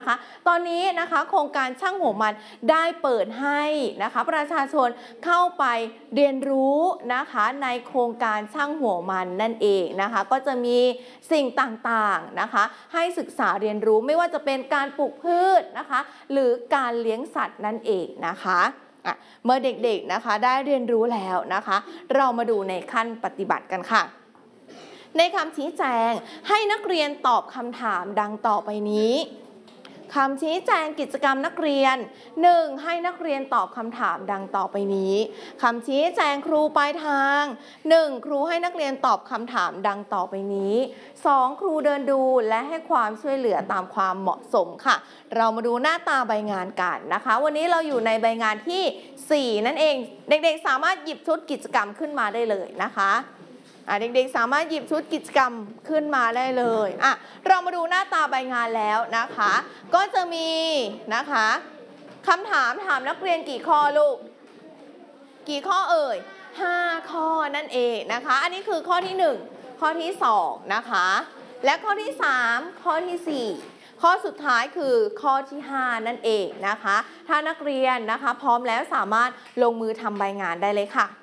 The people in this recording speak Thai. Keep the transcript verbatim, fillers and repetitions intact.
นะคะตอนนี้นะคะโครงการช่างหัวมันได้เปิดให้นะคะประชาชนเข้าไปเรียนรู้นะคะในโครงการช่างหัวมันนั่นเองนะคะก็จะมีสิ่งต่างๆนะคะให้ศึกษาเรียนรู้ไม่ว่าจะเป็นการปลูกพืชนะคะหรือการเลี้ยงสัตว์นั่นเองนะคะเมื่อเด็กๆนะคะได้เรียนรู้แล้วนะคะเรามาดูในขั้นปฏิบัติกันค่ะในคำชี้แจงให้นักเรียนตอบคำถามดังต่อไปนี้คำชี้แจงกิจกรรมนักเรียน หนึ่ง. ให้นักเรียนตอบคำถามดังต่อไปนี้คำชี้แจงครูปลายทาง หนึ่ง. ครูให้นักเรียนตอบคำถามดังต่อไปนี้ สอง. ครูเดินดูและให้ความช่วยเหลือตามความเหมาะสมค่ะเรามาดูหน้าตาใบงานกันนะคะวันนี้เราอยู่ในใบงานที่สี่นั่นเองเด็กๆสามารถหยิบชุดกิจกรรมขึ้นมาได้เลยนะคะเด็กๆสามารถหยิบชุดกิจกรรมขึ้นมาได้เลยอ่ะเรามาดูหน้าตาใบงานแล้วนะคะก็จะมีนะคะคำถามถามนักเรียนกี่ข้อลูกกี่ข้อเอ่ยห้าข้อนั่นเองนะคะอันนี้คือข้อที่หนึ่งข้อที่สองนะคะและข้อที่สามข้อที่สี่ข้อสุดท้ายคือข้อที่ห้านั่นเองนะคะถ้านักเรียนนะคะพร้อมแล้วสามารถลงมือทำใบงานได้เลยค่ะ